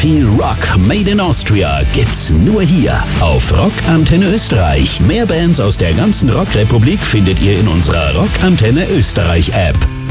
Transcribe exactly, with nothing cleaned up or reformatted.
viel Rock made in Austria gibt's nur hier auf Rockantenne Österreich. Mehr Bands aus der ganzen Rockrepublik findet ihr in unserer Rockantenne Österreich App.